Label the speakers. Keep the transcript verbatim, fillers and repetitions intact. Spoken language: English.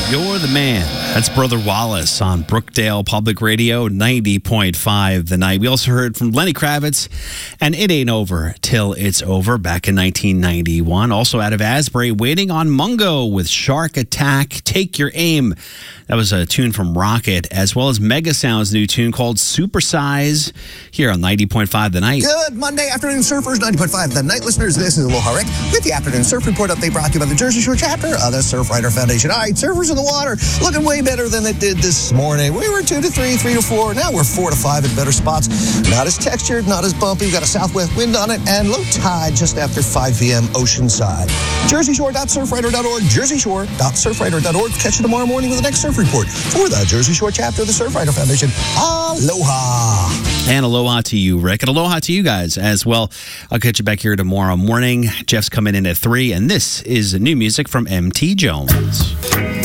Speaker 1: You're the man. That's Brother Wallace on Brookdale Public Radio, ninety point five The Night. We also heard from Lenny Kravitz and It Ain't Over Till It's Over back in nineteen ninety-one. Also out of Asbury, Waiting on Mungo with Shark Attack, Take Your Aim. That was a tune from Rocket, as well as Mega Sound's new tune called Supersize here on ninety point five The Night.
Speaker 2: Good Monday afternoon, surfers. ninety point five The Night listeners. This is Aloha Rick with the Afternoon Surf Report update brought to you by the Jersey Shore chapter of the Surfrider Foundation. All right, surfers in the water looking way better than it did this morning. We were two to three, three to four. Now we're four to five in better spots. Not as textured, not as bumpy. We've got a southwest wind on it and low tide just after five p.m. oceanside. jersey shore dot surfrider dot org, jersey shore dot surfrider dot org. Catch you tomorrow morning with the next surf report for the Jersey Shore chapter of the Surfrider Foundation. Aloha.
Speaker 1: And aloha to you, Rick. And aloha to you guys as well. I'll catch you back here tomorrow morning. Jeff's coming in at three, and this is new music from M T Jones.